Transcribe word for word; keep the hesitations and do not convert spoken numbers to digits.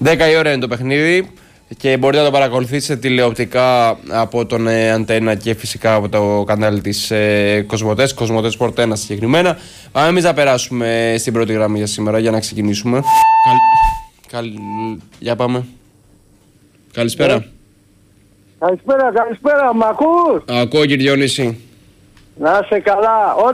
δέκα η ώρα είναι το παιχνίδι και μπορείτε να το παρακολουθήσετε τηλεοπτικά από τον ε, Αντένα και φυσικά από το κανάλι της ε, Κοσμοτές, Κοσμοτές Sport ένα συγκεκριμένα. Πάμε εμείς να περάσουμε στην πρώτη γραμμή για σήμερα για να ξεκινήσουμε. Καλ... Καλ... Για πάμε. Καλησπέρα. Ναι. Καλησπέρα, καλησπέρα, μ' ακούς? Ακούω, κύριε Διονύση. Να είσαι καλά.